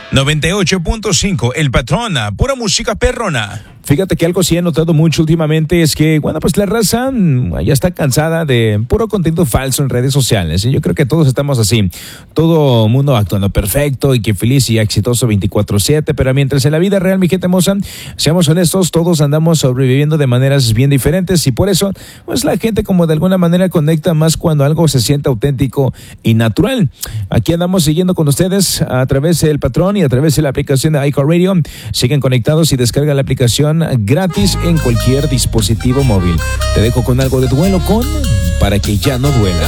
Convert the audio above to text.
98.5, El Patrón, pura música perrona. Fíjate que algo sí he notado mucho últimamente es que, bueno, pues la raza ya está cansada de puro contenido falso en redes sociales. Y yo creo que todos estamos así. Todo mundo actuando perfecto y que feliz y exitoso 24/7. Pero mientras en la vida real, mi gente hermosa, seamos honestos, todos andamos sobreviviendo de maneras bien diferentes. Y por eso, pues la gente como de alguna manera conecta más cuando algo se siente auténtico y natural. Aquí andamos siguiendo con ustedes a través del Patrón y a través de la aplicación de iHeartRadio. Siguen conectados y descarga la aplicación gratis en cualquier dispositivo móvil. Te dejo con algo de duelo con Para que ya no duela.